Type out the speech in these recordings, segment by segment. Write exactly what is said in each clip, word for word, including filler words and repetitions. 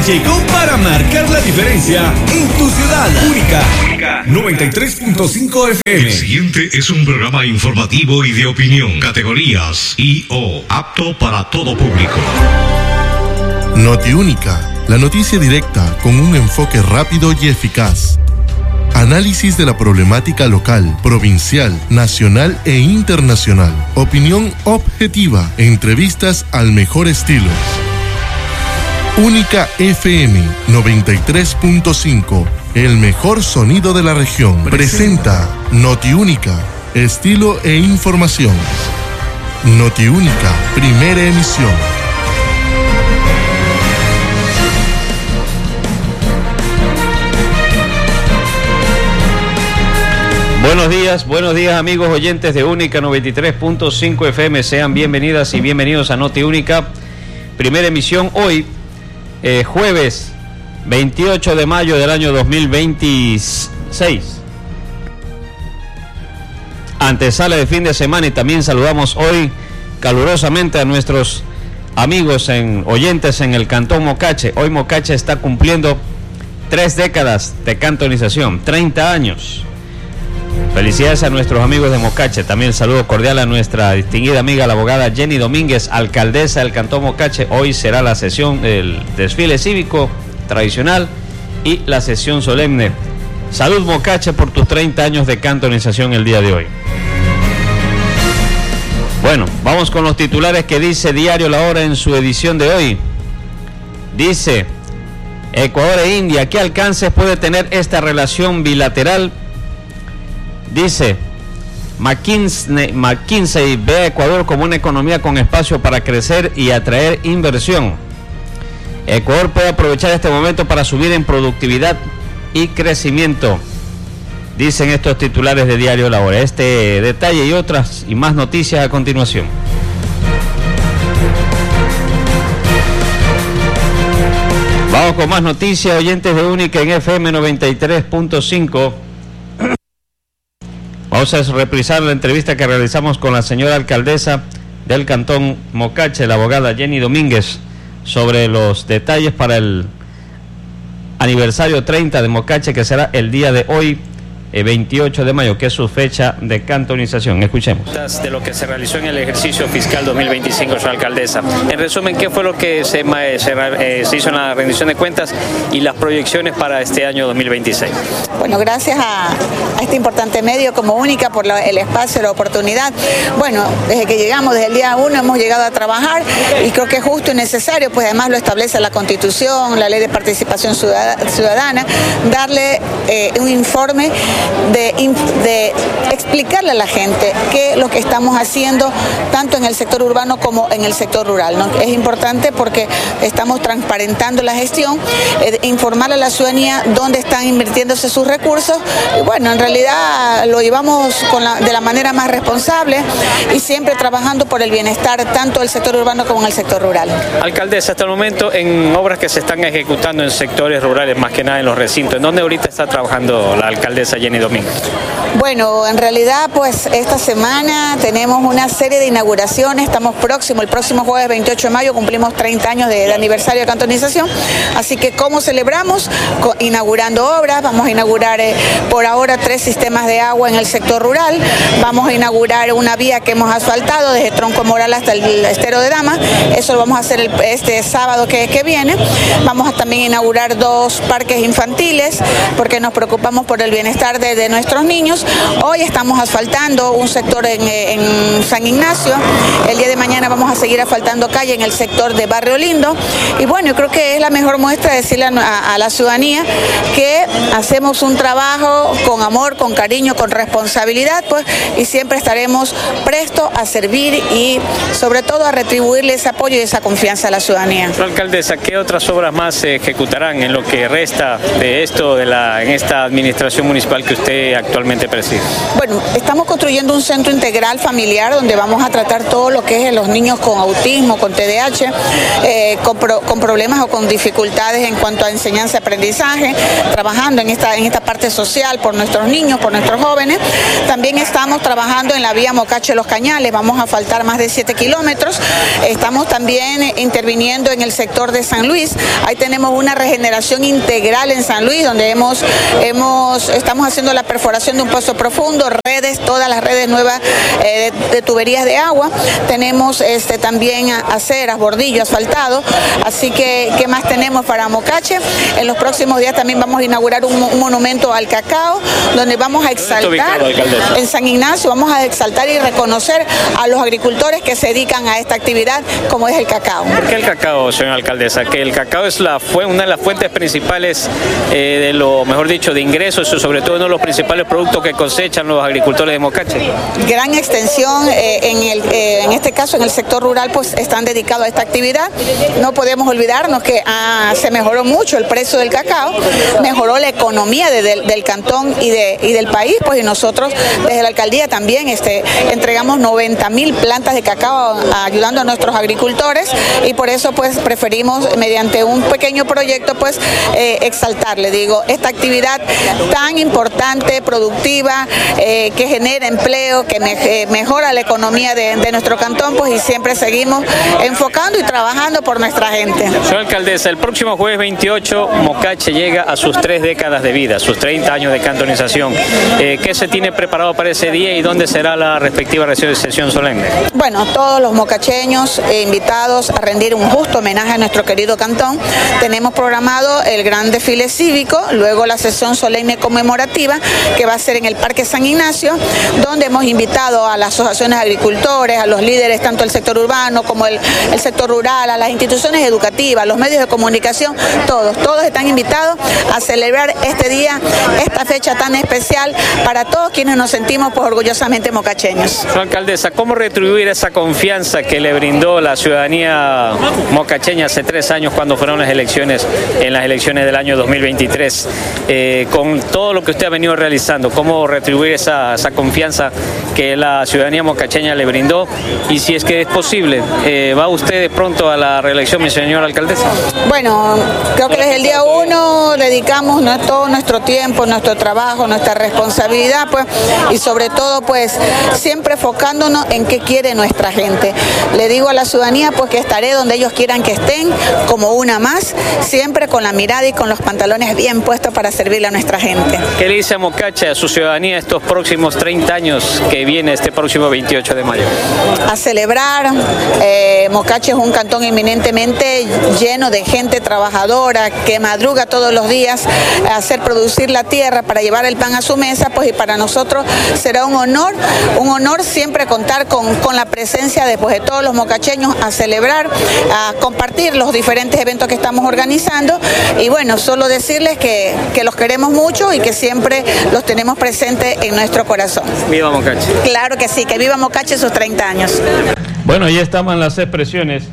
llegó para marcar la diferencia en tu ciudad. Única, Única noventa y tres punto cinco F M. El siguiente es un programa informativo y de opinión. Categorías I O, apto para todo público. Notiúnica, la noticia directa con un enfoque rápido y eficaz. Análisis de la problemática local, provincial, nacional e internacional. Opinión objetiva. Entrevistas al mejor estilo. Única F M noventa y tres punto cinco. El mejor sonido de la región. Presenta Notiúnica. Estilo e información. Notiúnica. Primera emisión. Buenos días, buenos días amigos oyentes de Única noventa y tres punto cinco F M. Sean bienvenidas y bienvenidos a Noti Única, primera emisión hoy, eh, jueves veintiocho de mayo del año dos mil veintiséis. Antesala de fin de semana y también saludamos hoy calurosamente a nuestros amigos en oyentes en el Cantón Mocache. Hoy Mocache está cumpliendo tres décadas de cantonización, treinta años. Felicidades a nuestros amigos de Mocache. También saludo cordial a nuestra distinguida amiga, la abogada Jenny Domínguez, alcaldesa del Cantón Mocache. Hoy será la sesión, el desfile cívico tradicional y la sesión solemne. Salud Mocache por tus treinta años de cantonización el día de hoy. Bueno, vamos con los titulares que dice Diario La Hora en su edición de hoy. Dice, Ecuador e India, ¿qué alcances puede tener esta relación bilateral? Dice, McKinsey, McKinsey ve a Ecuador como una economía con espacio para crecer y atraer inversión. Ecuador puede aprovechar este momento para subir en productividad y crecimiento, dicen estos titulares de Diario La Hora. Este detalle y otras y más noticias a continuación. Vamos con más noticias, oyentes de Única en F M noventa y tres punto cinco. Vamos a reprisar la entrevista que realizamos con la señora alcaldesa del Cantón Mocache, la abogada Jenny Domínguez, sobre los detalles para el aniversario treinta de Mocache, que será el día de hoy, eh, veintiocho de mayo, que es su fecha de cantonización. Escuchemos. De lo que se realizó en el ejercicio fiscal dos mil veinticinco, señora alcaldesa. En resumen, ¿qué fue lo que se, se, eh, se hizo en la rendición de cuentas y las proyecciones para este año dos mil veintiséis? Bueno, gracias a, a este importante medio como Única por la, el espacio, la oportunidad. Bueno, desde que llegamos, desde el día uno, hemos llegado a trabajar y creo que es justo y necesario, pues además lo establece la Constitución, la Ley de Participación Ciudadana, darle eh, un informe De, de explicarle a la gente qué es lo que estamos haciendo tanto en el sector urbano como en el sector rural, ¿no? Es importante porque estamos transparentando la gestión, eh, informar a la ciudadanía dónde están invirtiéndose sus recursos y bueno, en realidad lo llevamos con la, de la manera más responsable y siempre trabajando por el bienestar tanto del sector urbano como en el sector rural. Alcaldesa, hasta el momento en obras que se están ejecutando en sectores rurales, más que nada en los recintos, ¿en dónde ahorita está trabajando la alcaldesa Jenny Domínguez? Bueno, en realidad pues esta semana tenemos una serie de inauguraciones, estamos próximos, el próximo jueves veintiocho de mayo cumplimos treinta años de, de aniversario de cantonización, así que ¿cómo celebramos? Co- inaugurando obras, vamos a inaugurar eh, por ahora tres sistemas de agua en el sector rural, vamos a inaugurar una vía que hemos asfaltado desde Tronco Moral hasta el Estero de Damas, eso lo vamos a hacer el, este sábado que, que viene, vamos a también inaugurar dos parques infantiles porque nos preocupamos por el bienestar de, de nuestros niños. Hoy estamos asfaltando un sector en, en San Ignacio, el día de mañana vamos a seguir asfaltando calle en el sector de Barrio Lindo y bueno, yo creo que es la mejor muestra de decirle a, a la ciudadanía que hacemos un trabajo con amor, con cariño, con responsabilidad, pues, y siempre estaremos prestos a servir y sobre todo a retribuirle ese apoyo y esa confianza a la ciudadanía. Alcaldesa, ¿qué otras obras más se ejecutarán en lo que resta de esto, de la, en esta administración municipal que que usted actualmente preside? Bueno, estamos construyendo un centro integral familiar donde vamos a tratar todo lo que es los niños con autismo, con T D A H, eh, con, pro, con problemas o con dificultades en cuanto a enseñanza y aprendizaje, trabajando en esta, en esta parte social por nuestros niños, por nuestros jóvenes. También estamos trabajando en la vía Mocache-Los Cañales, vamos a faltar más de siete kilómetros. Estamos también interviniendo en el sector de San Luis. Ahí tenemos una regeneración integral en San Luis, donde hemos, hemos, estamos haciendo la perforación de un pozo profundo, redes, todas las redes nuevas eh, de, de tuberías de agua. Tenemos este, también aceras, bordillo, asfaltado. Así que, ¿qué más tenemos para Mocache? En los próximos días también vamos a inaugurar un, un monumento al cacao, donde vamos a exaltar, en San Ignacio, vamos a exaltar y reconocer a los agricultores que se dedican a esta actividad, como es el cacao. ¿Por qué el cacao, señora alcaldesa? Que el cacao es la, fue una de las fuentes principales eh, de lo, mejor dicho, de ingresos, y sobre todo uno de los principales productos que cosechan los agricultores de Mocache. Gran extensión, eh, en, el, eh, en este caso en el sector rural, pues están dedicados a esta actividad. No podemos olvidarnos que ah, se mejoró mucho el precio del cacao, mejoró la economía de, de, del cantón y, de, y del país, pues y nosotros desde la alcaldía también este, entregamos noventa mil plantas de cacao ayudando a nuestros agricultores, y por eso pues preferimos mediante un pequeño proyecto pues eh, exaltarle, digo, esta actividad tan importante, productiva, eh, que genera empleo, que me, eh, mejora la economía de, de nuestro cantón, pues y siempre seguimos enfocando y trabajando por nuestra gente. Señora alcaldesa, el próximo jueves veintiocho Mocache llega a sus tres décadas de vida, sus treinta años de cantonización. Eh, ¿Qué se tiene preparado para ese día y dónde será la respectiva sesión solemne? Bueno, todos los mocacheños eh, invitados a rendir un justo homenaje a nuestro querido cantón. Tenemos programado el gran desfile cívico, luego la sesión solemne conmemorativa que va a ser en el Parque San Ignacio, donde hemos invitado a las asociaciones de agricultores, a los líderes tanto del sector urbano como el, el sector rural, a las instituciones educativas, los medios de comunicación, todos, todos están invitados a celebrar este día, esta fecha tan especial para todos quienes nos sentimos pues orgullosamente mocacheños. Señora alcaldesa, ¿cómo retribuir esa confianza que le brindó la ciudadanía mocacheña hace tres años cuando fueron las elecciones, en las elecciones del año dos mil veintitrés? Eh, con todo lo que usted ha venido realizando, ¿cómo retribuir esa, esa confianza que la ciudadanía mocacheña le brindó? Y si es que es posible, eh, ¿va usted de pronto a la reelección, mi señora alcaldesa? Bueno, creo que desde el día uno dedicamos todo nuestro tiempo, nuestro trabajo, nuestra responsabilidad, pues, y sobre todo, pues, siempre enfocándonos en qué quiere nuestra gente. Le digo a la ciudadanía, pues, que estaré donde ellos quieran que estén, como una más, siempre con la mirada y con los pantalones bien puestos para servirle a nuestra gente. ¿Qué le dice a Mocache, a su ciudadanía, estos próximos treinta años que viene este próximo veintiocho de mayo? A celebrar, eh, Mocache es un cantón eminentemente lleno de gente trabajadora que madruga todos los días a hacer producir la tierra para llevar el pan a su mesa, pues y para nosotros será un honor, un honor siempre contar con, con la presencia de, pues, de todos los mocacheños a celebrar, a compartir los diferentes eventos que estamos organizando, y bueno, solo decirles que, que los queremos mucho y que siempre los tenemos presentes en nuestro corazón. ¡Viva Mocache! Claro que sí, que viva Mocache sus treinta años. Bueno, ya estaban las expresiones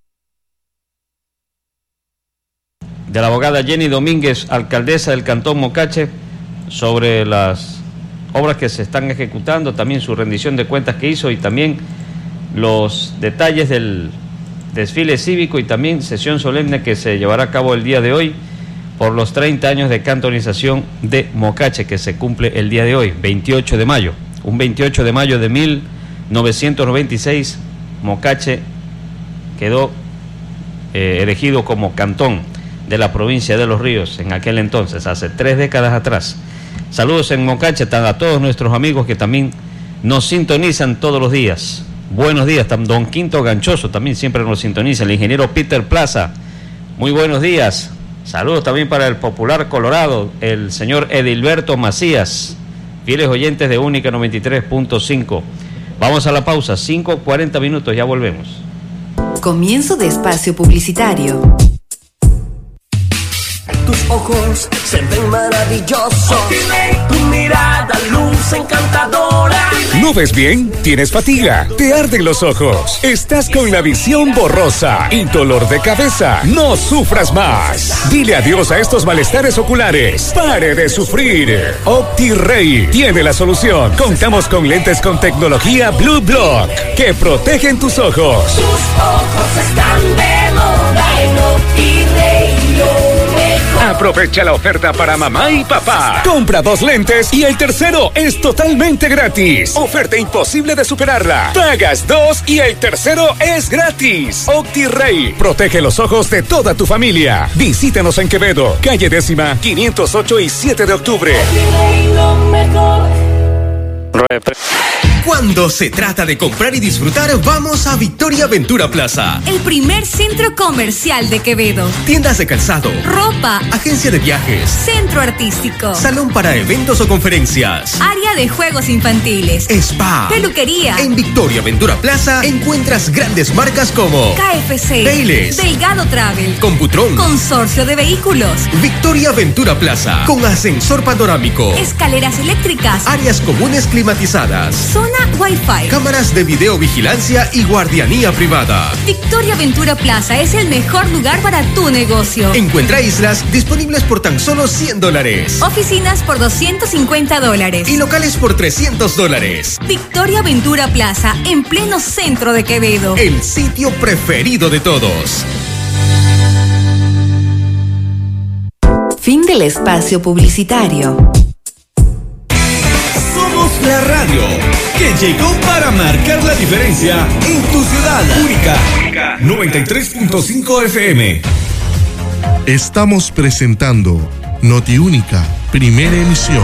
de la abogada Jenny Domínguez, alcaldesa del Cantón Mocache, sobre las obras que se están ejecutando, también su rendición de cuentas que hizo y también los detalles del desfile cívico y también sesión solemne que se llevará a cabo el día de hoy por los treinta años de cantonización de Mocache, que se cumple el día de hoy, veintiocho de mayo. Un veintiocho de mayo de mil novecientos noventa y seis, Mocache quedó eh, elegido como cantón de la provincia de Los Ríos en aquel entonces, hace tres décadas atrás. Saludos en Mocache a todos nuestros amigos que también nos sintonizan todos los días. Buenos días, don Quinto Ganchoso también siempre nos sintoniza, el ingeniero Peter Plaza, muy buenos días. Saludos también para el popular Colorado, el señor Edilberto Macías, fieles oyentes de Única noventa y tres punto cinco. Vamos a la pausa, cinco cuarenta minutos, ya volvemos. Comienzo de espacio publicitario. tus ojos se ven maravillosos. Tu mirada luz encantadora. ¿No ves bien? ¿Tienes fatiga? ¿Te arden los ojos? ¿Estás con la visión borrosa y dolor de cabeza? No sufras más. Dile adiós a estos malestares oculares. Pare de sufrir. OptiRay tiene la solución. Contamos con lentes con tecnología Blue Block que protegen tus ojos. Tus ojos están de moda en OptiRay, lo mejor. Aprovecha la oferta para mamá y papá. Compra dos lentes y el tercero es totalmente gratis. Oferta imposible de superarla. Pagas dos y el tercero es gratis. OptiRay protege los ojos de toda tu familia. Visítanos en Quevedo, calle décima, quinientos ocho y siete de octubre. OptiRay, lo mejor. Cuando se trata de comprar y disfrutar, vamos a Victoria Ventura Plaza. El primer centro comercial de Quevedo. Tiendas de calzado, ropa, agencia de viajes, centro artístico, salón para eventos o conferencias, área de juegos infantiles, spa, peluquería. En Victoria Ventura Plaza encuentras grandes marcas como K F C, Baileys, Delgado Travel, Computron, Consorcio de Vehículos. Victoria Ventura Plaza, con ascensor panorámico, escaleras eléctricas, áreas comunes climatizadas, zona Wi-Fi, cámaras de videovigilancia y guardianía privada. Victoria Ventura Plaza es el mejor lugar para tu negocio. Encuentra islas disponibles por tan solo cien dólares. Oficinas por doscientos cincuenta dólares. Y locales por trescientos dólares. Victoria Ventura Plaza, en pleno centro de Quevedo. El sitio preferido de todos. Fin del espacio publicitario. Somos la radio que llegó para marcar la diferencia en tu ciudad. Única noventa y tres punto cinco F M. Estamos presentando Notiúnica, primera emisión.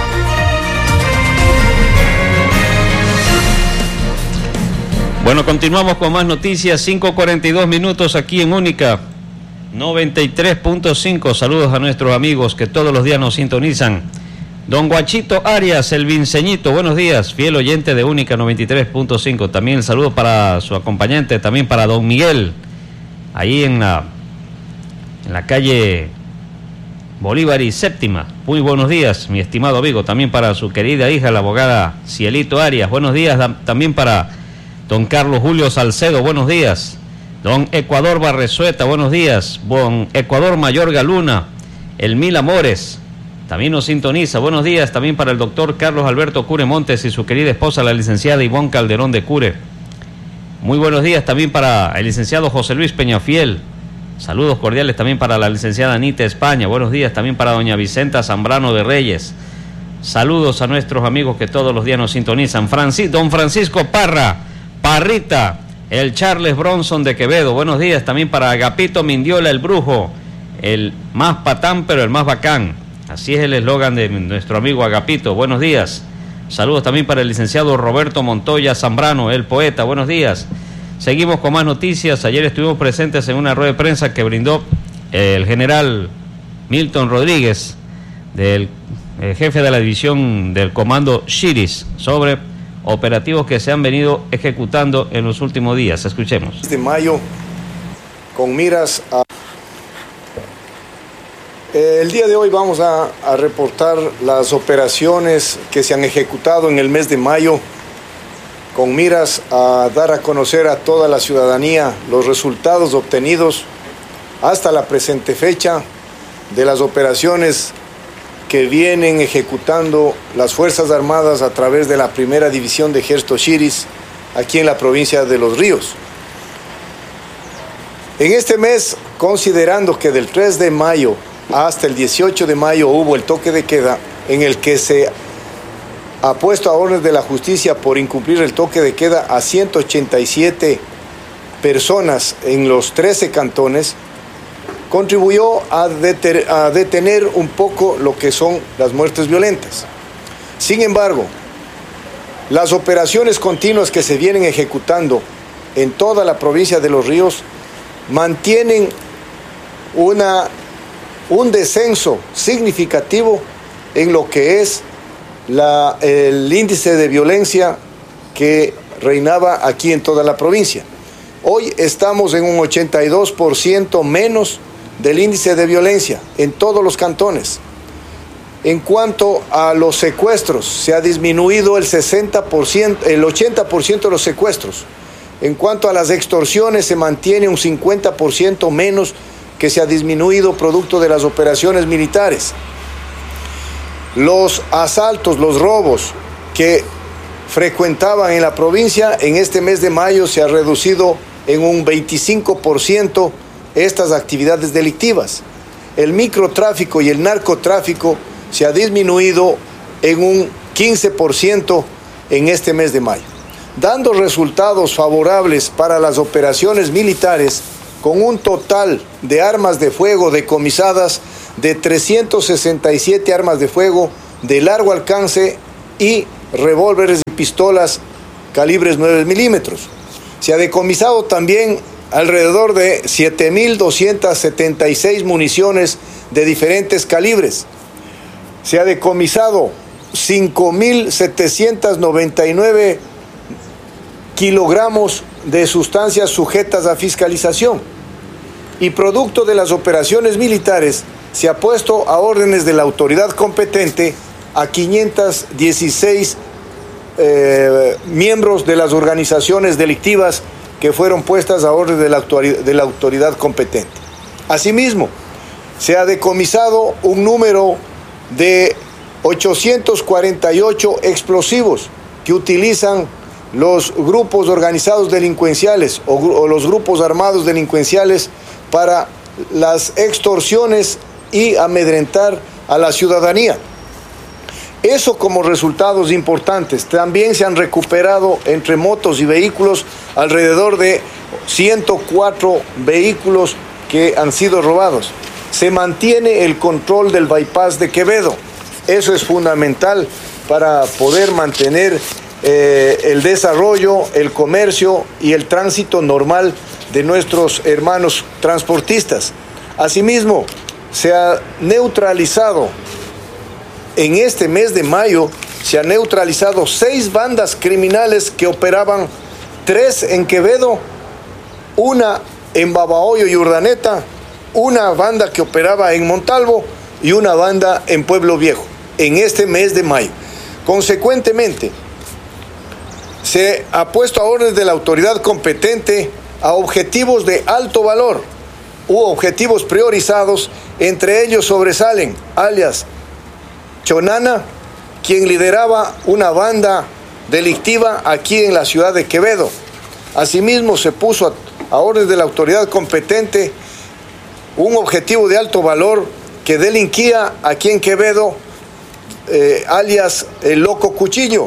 Bueno, continuamos con más noticias, cinco cuarenta y dos minutos aquí en Única noventa y tres punto cinco. Saludos a nuestros amigos que todos los días nos sintonizan. Don Guachito Arias, el Vinceñito, buenos días, fiel oyente de Única noventa y tres punto cinco. También el saludo para su acompañante, también para Don Miguel, ahí en la, en la calle Bolívar y Séptima. Muy buenos días, mi estimado amigo. También para su querida hija, la abogada Cielito Arias. Buenos días. También para don Carlos Julio Salcedo. Buenos días. Don Ecuador Barresueta. Buenos días. Don Ecuador Mayorga Luna. El Mil Amores también nos sintoniza. Buenos días. También para el doctor Carlos Alberto Cure Montes y su querida esposa, la licenciada Ivonne Calderón de Cure. Muy buenos días también para el licenciado José Luis Peñafiel. Saludos cordiales también para la licenciada Anita España. Buenos días también para doña Vicenta Zambrano de Reyes. Saludos a nuestros amigos que todos los días nos sintonizan. Francis, don Francisco Parra, Parrita, el Charles Bronson de Quevedo. Buenos días también para Agapito Mindiola, el brujo, el más patán pero el más bacán. Así es el eslogan de nuestro amigo Agapito. Buenos días. Saludos también para el licenciado Roberto Montoya Zambrano, el poeta. Buenos días. Seguimos con más noticias. Ayer estuvimos presentes en una rueda de prensa que brindó el general Milton Rodríguez, del el jefe de la división del comando Shiris, sobre operativos que se han venido ejecutando en los últimos días. Escuchemos. De mayo, con miras a... El día de hoy vamos a, a reportar las operaciones que se han ejecutado en el mes de mayo, con miras a dar a conocer a toda la ciudadanía los resultados obtenidos hasta la presente fecha de las operaciones que vienen ejecutando las Fuerzas Armadas a través de la primera división de Ejército Shiris aquí en la provincia de Los Ríos. En este mes, considerando que del tres de mayo hasta el dieciocho de mayo hubo el toque de queda, en el que se ha puesto a órdenes de la justicia por incumplir el toque de queda a ciento ochenta y siete personas en los trece cantones, contribuyó a, deter, a detener un poco lo que son las muertes violentas. Sin embargo, las operaciones continuas que se vienen ejecutando en toda la provincia de Los Ríos mantienen una, un descenso significativo en lo que es la, el índice de violencia que reinaba aquí en toda la provincia. Hoy estamos en un ochenta y dos por ciento menos del índice de violencia en todos los cantones. En cuanto a los secuestros, se ha disminuido el sesenta por ciento, el ochenta por ciento de los secuestros. En cuanto a las extorsiones, se mantiene un cincuenta por ciento menos que se ha disminuido producto de las operaciones militares. Los asaltos, los robos que frecuentaban en la provincia, en este mes de mayo se ha reducido en un veinticinco por ciento estas actividades delictivas. El microtráfico y el narcotráfico se ha disminuido en un quince por ciento en este mes de mayo, dando resultados favorables para las operaciones militares, con un total de armas de fuego decomisadas de trescientas sesenta y siete armas de fuego de largo alcance y revólveres y pistolas calibres nueve milímetros. Se ha decomisado también alrededor de siete mil doscientas setenta y seis municiones de diferentes calibres. Se ha decomisado cinco mil setecientos noventa y nueve kilogramos de sustancias sujetas a fiscalización. Y producto de las operaciones militares, se ha puesto a órdenes de la autoridad competente a quinientos dieciséis eh, miembros de las organizaciones delictivas que fueron puestas a orden de la, de la autoridad competente. Asimismo, se ha decomisado un número de ochocientos cuarenta y ocho explosivos que utilizan los grupos organizados delincuenciales o, o los grupos armados delincuenciales para las extorsiones y amedrentar a la ciudadanía. Eso como resultados importantes. También se han recuperado entre motos y vehículos alrededor de ciento cuatro vehículos que han sido robados. Se mantiene el control del bypass de Quevedo. Eso es fundamental para poder mantener eh, el desarrollo, el comercio y el tránsito normal de nuestros hermanos transportistas. Asimismo, se ha neutralizado, en este mes de mayo, se han neutralizado seis bandas criminales que operaban, tres en Quevedo, una en Babahoyo y Urdaneta, una banda que operaba en Montalvo y una banda en Pueblo Viejo, en este mes de mayo. Consecuentemente, se ha puesto a órdenes de la autoridad competente a objetivos de alto valor u objetivos priorizados. Entre ellos sobresalen alias Chonana, quien lideraba una banda delictiva aquí en la ciudad de Quevedo. Asimismo, se puso a, a órdenes de la autoridad competente un objetivo de alto valor que delinquía aquí en Quevedo, eh, alias el Loco Cuchillo.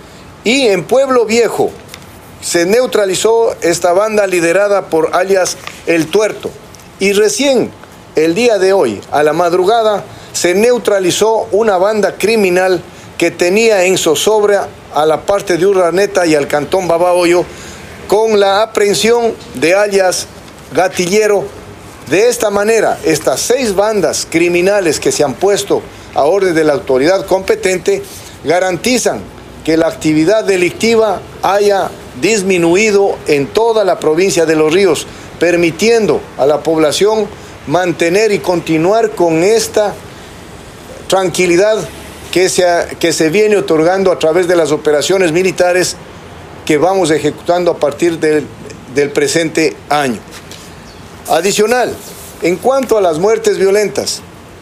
Y en Pueblo Viejo se neutralizó esta banda liderada por alias El Tuerto. Y recién, el día de hoy, a la madrugada, se neutralizó una banda criminal que tenía en zozobra a la parte de Urdaneta y al cantón Babahoyo, con la aprehensión de alias Gatillero. De esta manera, estas seis bandas criminales que se han puesto a orden de la autoridad competente garantizan que la actividad delictiva haya disminuido en toda la provincia de Los Ríos, permitiendo a la población mantener y continuar con esta tranquilidad que se, ha, que se viene otorgando a través de las operaciones militares que vamos ejecutando a partir del, del presente año. Adicional, en cuanto a las muertes violentas,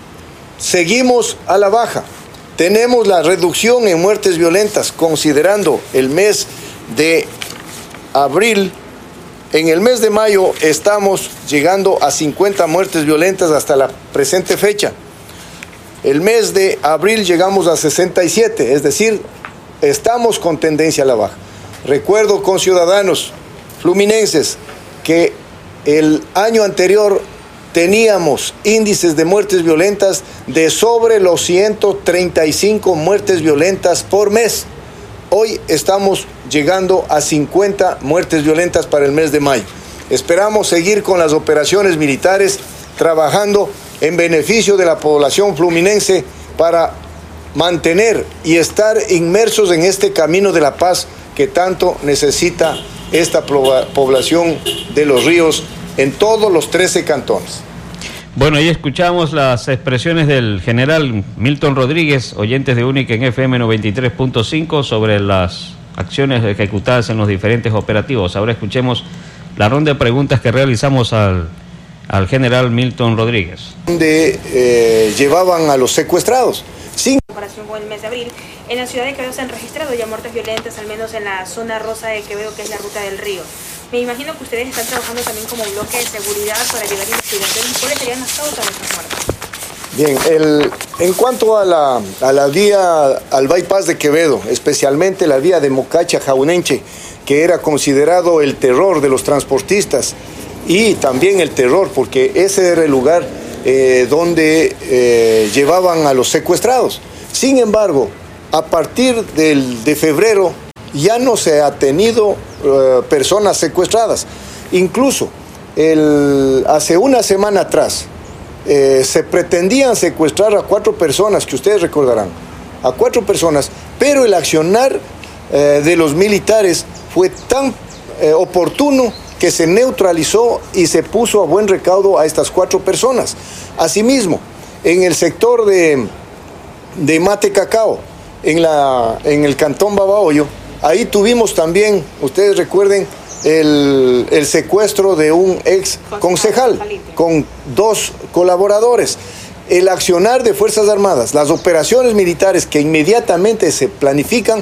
seguimos a la baja. Tenemos la reducción en muertes violentas, considerando el mes de abril. En el mes de mayo estamos llegando a cincuenta muertes violentas hasta la presente fecha. El mes de abril llegamos a sesenta y siete, es decir, estamos con tendencia a la baja. Recuerdo con ciudadanos fluminenses que el año anterior teníamos índices de muertes violentas de sobre los ciento treinta y cinco muertes violentas por mes. Hoy estamos llegando a cincuenta muertes violentas para el mes de mayo. Esperamos seguir con las operaciones militares, trabajando en beneficio de la población fluminense para mantener y estar inmersos en este camino de la paz que tanto necesita esta población de Los Ríos en todos los trece cantones. Bueno, ahí escuchamos las expresiones del general Milton Rodríguez, oyentes de Única en F M noventa y tres punto cinco, sobre las acciones ejecutadas en los diferentes operativos. Ahora escuchemos la ronda de preguntas que realizamos al, al general Milton Rodríguez. Donde eh, llevaban a los secuestrados. Sin comparación con el mes de abril, en la ciudad de Quevedo se han registrado ya muertes violentas, al menos en la zona rosa de Quevedo, que es la ruta del río. Me imagino que ustedes están trabajando también como bloque de seguridad para llevar investigaciones. ¿Cuáles serían las causas de estas muertes? Bien, el, en cuanto a la, a la vía, al bypass de Quevedo, especialmente la vía de Mocache a Jaunenche, que era considerado el terror de los transportistas y también el terror, porque ese era el lugar eh, donde eh, llevaban a los secuestrados. Sin embargo, a partir del, de febrero ya no se ha tenido uh, personas secuestradas. Incluso el, hace una semana atrás eh, se pretendían secuestrar a cuatro personas, que ustedes recordarán, a cuatro personas, pero el accionar eh, de los militares fue tan eh, oportuno que se neutralizó y se puso a buen recaudo a estas cuatro personas. Asimismo, en el sector de, de Mate Cacao, en, la, en el cantón Babahoyo, ahí tuvimos también, ustedes recuerden, el, el secuestro de un ex concejal con dos colaboradores. El accionar de Fuerzas Armadas, las operaciones militares que inmediatamente se planifican,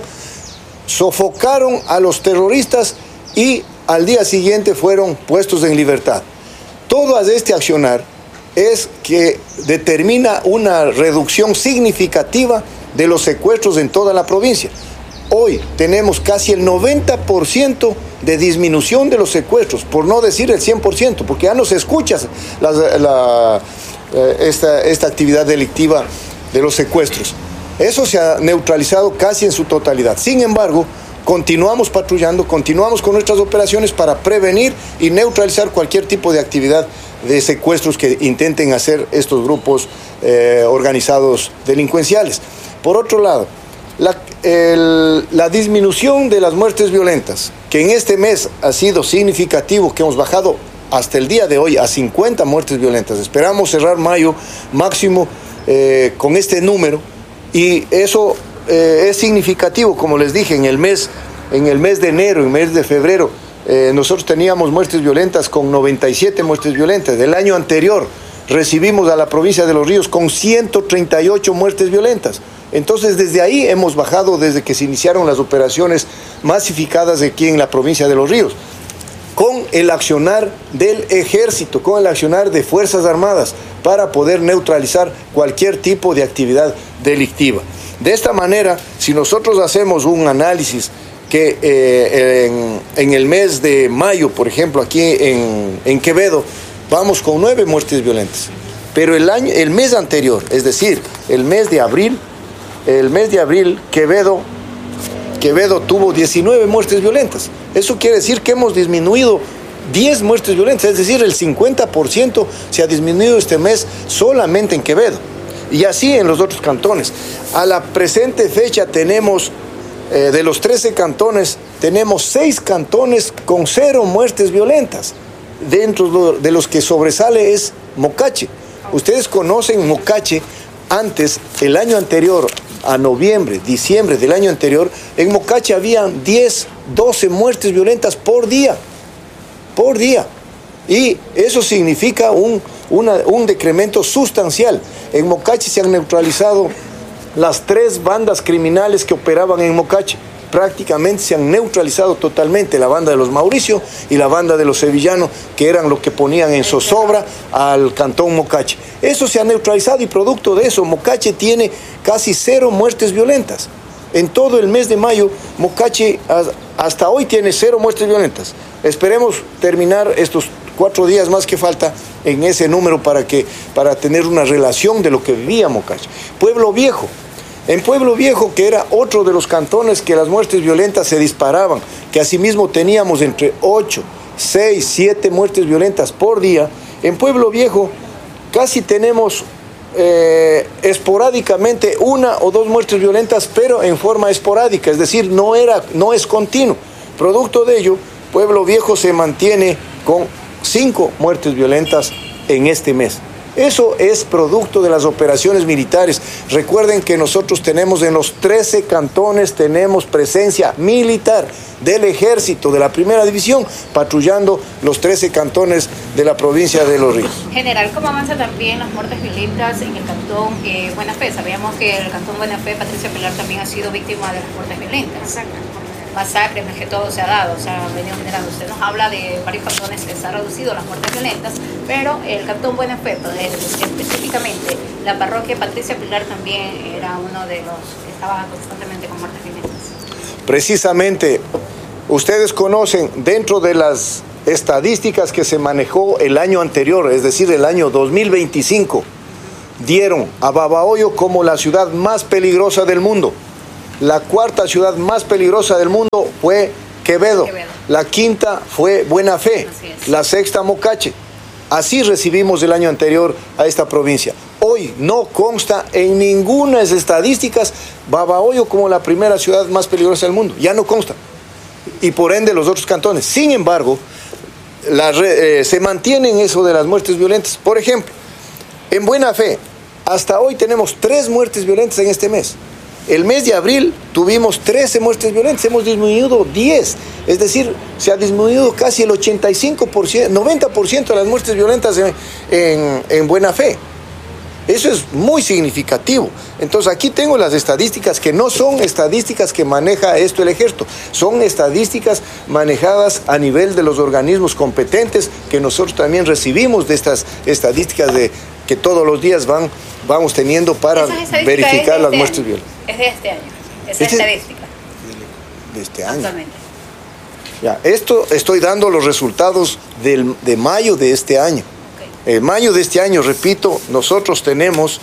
sofocaron a los terroristas y al día siguiente fueron puestos en libertad. Todo este accionar es que determina una reducción significativa de los secuestros en toda la provincia. Hoy tenemos casi el noventa por ciento de disminución de los secuestros, por no decir el cien por ciento, porque ya no se escucha la, la, esta, esta actividad delictiva de los secuestros. Eso se ha neutralizado casi en su totalidad. Sin embargo, continuamos patrullando, continuamos con nuestras operaciones para prevenir y neutralizar cualquier tipo de actividad de secuestros que intenten hacer estos grupos eh, organizados delincuenciales. Por otro lado, La, el, la disminución de las muertes violentas, que en este mes ha sido significativo, que hemos bajado hasta el día de hoy a cincuenta muertes violentas. Esperamos cerrar mayo máximo eh, con este número, y eso eh, es significativo, como les dije, en el mes, en el mes de enero, en el mes de febrero, eh, nosotros teníamos muertes violentas con noventa y siete muertes violentas. Del año anterior recibimos a la provincia de Los Ríos con ciento treinta y ocho muertes violentas. Entonces, desde ahí hemos bajado, desde que se iniciaron las operaciones masificadas aquí en la provincia de Los Ríos, con el accionar del ejército, con el accionar de Fuerzas Armadas, para poder neutralizar cualquier tipo de actividad delictiva. De esta manera, si nosotros hacemos un análisis que eh, en, en el mes de mayo, por ejemplo, aquí en, en Quevedo, vamos con nueve muertes violentas. Pero el, año, el mes anterior, es decir, el mes de abril, el mes de abril, Quevedo, Quevedo tuvo diecinueve muertes violentas. Eso quiere decir que hemos disminuido diez muertes violentas, es decir, el cincuenta por ciento se ha disminuido este mes solamente en Quevedo. Y así en los otros cantones. A la presente fecha tenemos, eh, de los trece cantones, tenemos seis cantones con cero muertes violentas. Dentro de los que sobresale es Mocache. Ustedes conocen Mocache. Antes, el año anterior, a noviembre, diciembre del año anterior, en Mocache había diez, doce muertes violentas por día, por día. Y eso significa un, una, un decremento sustancial. En Mocache se han neutralizado las tres bandas criminales que operaban en Mocache. Prácticamente se han neutralizado totalmente, la banda de los Mauricio y la banda de los Sevillanos, que eran los que ponían en zozobra al cantón Mocache. Eso se ha neutralizado, y producto de eso, Mocache tiene casi cero muertes violentas. En todo el mes de mayo, Mocache hasta hoy tiene cero muertes violentas. Esperemos terminar estos cuatro días más que falta en ese número para, que, para tener una relación de lo que vivía Mocache. Pueblo Viejo. En Pueblo Viejo, que era otro de los cantones que las muertes violentas se disparaban, que asimismo teníamos entre ocho, seis, siete muertes violentas por día, en Pueblo Viejo casi tenemos eh, esporádicamente una o dos muertes violentas, pero en forma esporádica, es decir, no, era, no es continuo. Producto de ello, Pueblo Viejo se mantiene con cinco muertes violentas en este mes. Eso es producto de las operaciones militares. Recuerden que nosotros tenemos en los trece cantones, tenemos presencia militar del ejército de la primera división, patrullando los trece cantones de la provincia de Los Ríos. General, ¿cómo avanza también las muertes violentas en el cantón eh, Buena Fe? Sabíamos que el cantón Buena Fe, Patricia Pilar, también ha sido víctima de las muertes violentas. Exacto. Masacres, que todo se ha dado, se ha venido generando. Usted nos habla de varios cantones que se han reducido las muertes violentas, pero el cantón Buena Fe, específicamente la parroquia Patricia Pilar, también era uno de los que estaba constantemente con muertes violentas. Precisamente, ustedes conocen dentro de las estadísticas que se manejó el año anterior, es decir, el año dos mil veinticinco, dieron a Babahoyo como la ciudad más peligrosa del mundo. La cuarta ciudad más peligrosa del mundo fue Quevedo. Quevedo. La quinta fue Buena Fe. La sexta Mocache. Así recibimos el año anterior a esta provincia. Hoy no consta en ninguna de las estadísticas Babahoyo como la primera ciudad más peligrosa del mundo. Ya no consta. Y por ende los otros cantones. Sin embargo, la, eh, se mantienen eso de las muertes violentas. Por ejemplo, en Buena Fe, hasta hoy tenemos tres muertes violentas en este mes. El mes de abril tuvimos trece muertes violentas, hemos disminuido diez, es decir, se ha disminuido casi el ochenta y cinco por ciento, noventa por ciento de las muertes violentas en, en, en Buena Fe. Eso es muy significativo. Entonces aquí tengo las estadísticas que no son estadísticas que maneja esto el ejército, son estadísticas manejadas a nivel de los organismos competentes que nosotros también recibimos de estas estadísticas de, que todos los días van, vamos teniendo para verificar las muertes violentas. Es de este año, esa este, estadística. De este año. Exactamente. Ya, esto estoy dando los resultados del, de mayo de este año. Okay. En mayo de este año, repito, nosotros tenemos,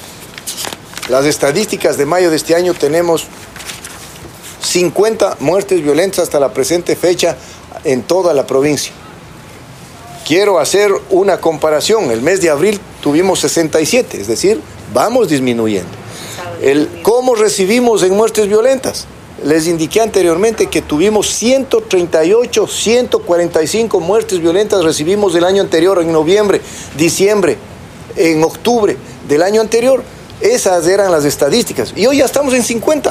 las estadísticas de mayo de este año, tenemos cincuenta muertes violentas hasta la presente fecha en toda la provincia. Quiero hacer una comparación. El mes de abril tuvimos sesenta y siete, es decir, vamos disminuyendo. El, ¿Cómo recibimos en muertes violentas? Les indiqué anteriormente que tuvimos ciento treinta y ocho, ciento cuarenta y cinco muertes violentas recibimos del año anterior, en noviembre, diciembre, en octubre del año anterior. Esas eran las estadísticas. Y hoy ya estamos en cincuenta.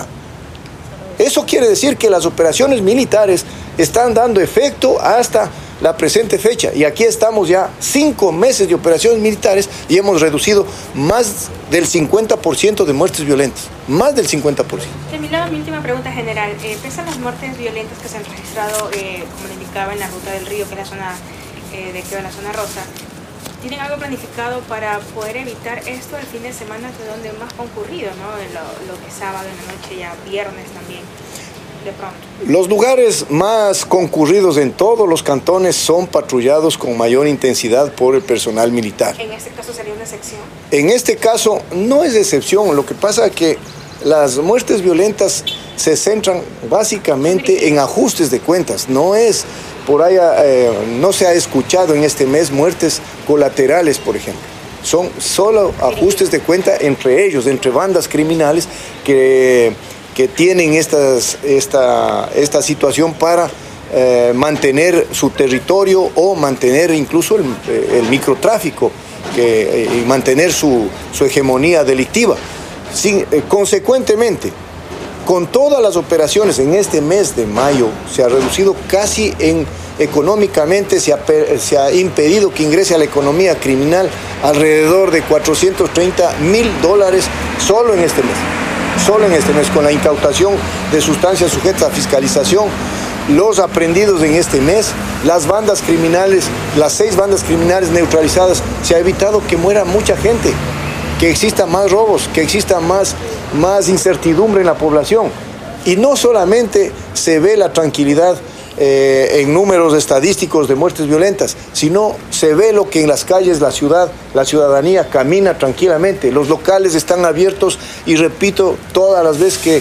Eso quiere decir que las operaciones militares están dando efecto hasta la presente fecha. Y aquí estamos ya cinco meses de operaciones militares y hemos reducido más del cincuenta por ciento de muertes violentas. Más del cincuenta por ciento. Terminaba mi última pregunta, general. Eh, pese a las muertes violentas que se han registrado, eh, como le indicaba, en la ruta del río, que es la zona eh, de Quevedo, la zona rosa, ¿tienen algo planificado para poder evitar esto el fin de semana, de donde más concurrido, ¿no? Lo, lo que es sábado en la noche, ya viernes también? De pronto. Los lugares más concurridos en todos los cantones son patrullados con mayor intensidad por el personal militar. ¿En este caso sería una excepción? En este caso no es excepción. Lo que pasa es que las muertes violentas se centran básicamente en ajustes de cuentas. No es por ahí, eh, no se ha escuchado en este mes muertes colaterales, por ejemplo. Son solo ajustes de cuenta entre ellos, entre bandas criminales que que tienen estas, esta, esta situación para eh, mantener su territorio o mantener incluso el, el microtráfico que, eh, y mantener su, su hegemonía delictiva. Sin, eh, consecuentemente, con todas las operaciones en este mes de mayo se ha reducido casi en económicamente, se ha, se ha impedido que ingrese a la economía criminal alrededor de cuatrocientos treinta mil dólares solo en este mes. Solo en este mes, con la incautación de sustancias sujetas a fiscalización, los aprehendidos en este mes, las bandas criminales, las seis bandas criminales neutralizadas, se ha evitado que muera mucha gente, que exista más robos, que exista más, más incertidumbre en la población. Y no solamente se ve la tranquilidad Eh, en números estadísticos de muertes violentas, sino se ve lo que en las calles la ciudad, la ciudadanía camina tranquilamente, los locales están abiertos y repito, todas las veces que,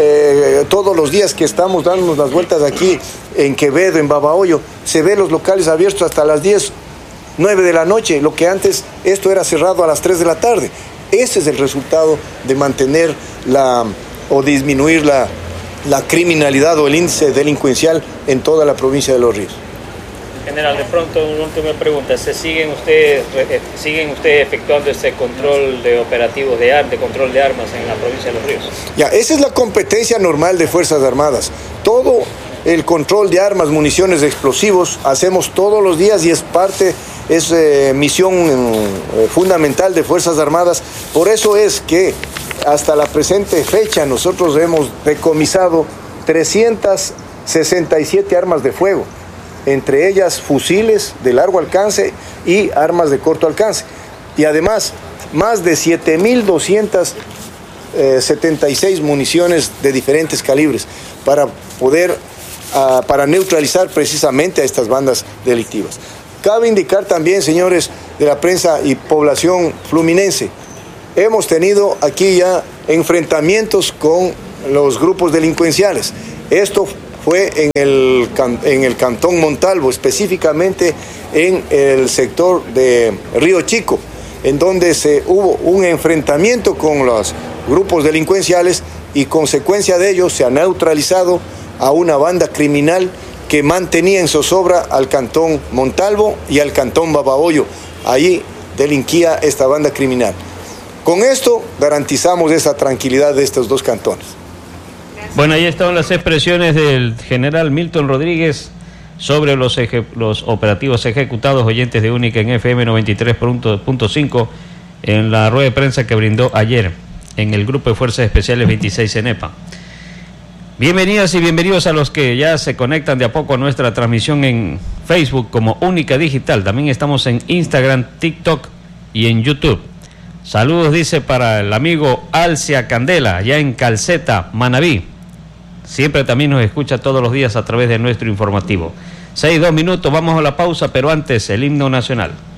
eh, todos los días que estamos dándonos las vueltas aquí en Quevedo, en Babahoyo, se ve los locales abiertos hasta las diez, nueve de la noche, lo que antes esto era cerrado a las tres de la tarde. Ese es el resultado de mantener la o disminuir la la criminalidad o el índice delincuencial en toda la provincia de Los Ríos. General, de pronto una última pregunta. ¿Se siguen ustedes siguen ustedes efectuando este control de operativos de armas, de control de armas en la provincia de Los Ríos? Ya, esa es la competencia normal de Fuerzas Armadas. Todo el control de armas, municiones, de explosivos, hacemos todos los días y es parte, es eh, misión eh, fundamental de Fuerzas Armadas. Por eso es que hasta la presente fecha nosotros hemos decomisado trescientas sesenta y siete armas de fuego, entre ellas fusiles de largo alcance y armas de corto alcance. Y además, más de siete mil doscientas setenta y seis municiones de diferentes calibres para poder, uh, para neutralizar precisamente a estas bandas delictivas. Cabe indicar también, señores de la prensa y población fluminense, hemos tenido aquí ya enfrentamientos con los grupos delincuenciales. Esto fue en el, en el Cantón Montalvo, específicamente en el sector de Río Chico, en donde se hubo un enfrentamiento con los grupos delincuenciales y consecuencia de ello se ha neutralizado a una banda criminal que mantenía en zozobra al Cantón Montalvo y al Cantón Babahoyo. Allí delinquía esta banda criminal. Con esto garantizamos esa tranquilidad de estos dos cantones. Bueno, ahí estaban las expresiones del general Milton Rodríguez sobre los, eje, los operativos ejecutados, oyentes de Única en F M noventa y tres punto cinco, en la rueda de prensa que brindó ayer en el Grupo de Fuerzas Especiales veintiséis CENEPA. Bienvenidas y bienvenidos a los que ya se conectan de a poco a nuestra transmisión en Facebook como Única Digital. También estamos en Instagram, TikTok y en YouTube. Saludos, dice, para el amigo Alcia Candela, ya en Calceta, Manabí. Siempre también nos escucha todos los días a través de nuestro informativo. Seis, dos minutos, vamos a la pausa, pero antes el himno nacional.